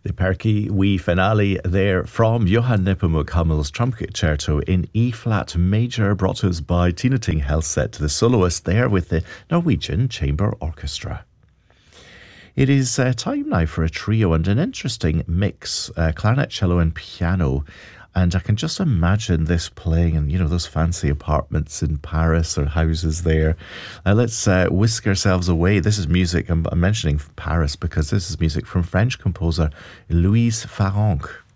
The Perky wee finale there from Johann Nepomuk Hummel's Trumpet Concerto in E-flat major, brought to us by Tina Ting Helseth, the soloist there with the Norwegian Chamber Orchestra. It is time now for a trio and an interesting mix, clarinet, cello and piano. And I can just imagine this playing in, those fancy apartments in Paris or houses there. Let's whisk ourselves away. This is music, I'm mentioning Paris because this is music from French composer Louise Farrenc.